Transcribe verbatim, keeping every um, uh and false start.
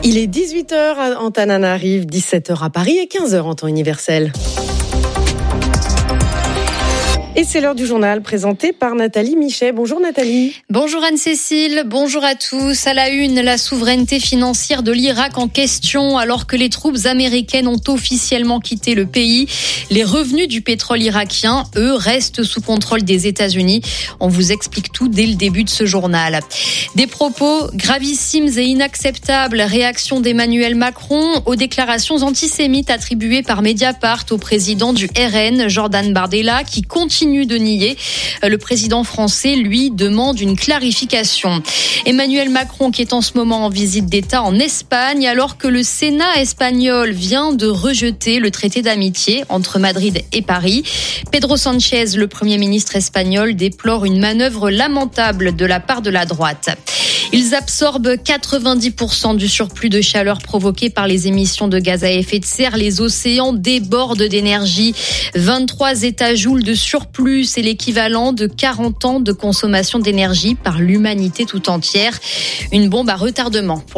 Il est dix-huit heures à Antananarive, dix-sept heures à Paris et quinze heures en temps universel. Et c'est l'heure du journal présenté par Nathalie Michet. Bonjour Nathalie. Bonjour Anne-Cécile, bonjour à tous. À la une, la souveraineté financière de l'Irak en question alors que les troupes américaines ont officiellement quitté le pays. Les revenus du pétrole irakien, eux, restent sous contrôle des États-Unis. On vous explique tout dès le début de ce journal. Des propos gravissimes et inacceptables. Réaction d'Emmanuel Macron aux déclarations antisémites attribuées par Mediapart au président du R N, Jordan Bardella, qui continue de nier. Le président français, lui, demande une clarification. Emmanuel Macron qui est en ce moment en visite d'État en Espagne alors que le Sénat espagnol vient de rejeter le traité d'amitié entre Madrid et Paris. Pedro Sánchez, le Premier ministre espagnol, déplore une manœuvre lamentable de la part de la droite. Ils absorbent quatre-vingt-dix pour cent du surplus de chaleur provoqué par les émissions de gaz à effet de serre. Les océans débordent d'énergie. vingt-trois étajoules de surplus, c'est l'équivalent de quarante ans de consommation d'énergie par l'humanité tout entière. Une bombe à retardement.